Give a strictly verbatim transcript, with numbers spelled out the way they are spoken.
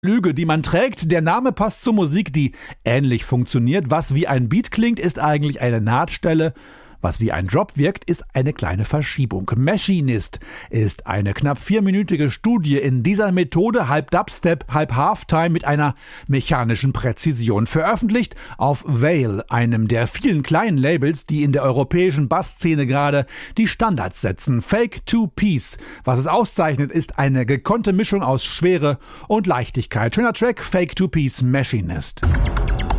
Lüge, die man trägt. Der Name passt zur Musik, die ähnlich funktioniert. Was wie ein Beat klingt, ist eigentlich eine Nahtstelle. Was wie ein Drop wirkt, ist eine kleine Verschiebung. Machinist ist eine knapp vierminütige Studie in dieser Methode, halb Dubstep, halb Halftime mit einer mechanischen Präzision. Veröffentlicht auf Veil, einem der vielen kleinen Labels, die in der europäischen Bassszene gerade die Standards setzen. Fake Two Piece. Was es auszeichnet, ist eine gekonnte Mischung aus Schwere und Leichtigkeit. Schöner Track, Fake Two Piece, Machinist.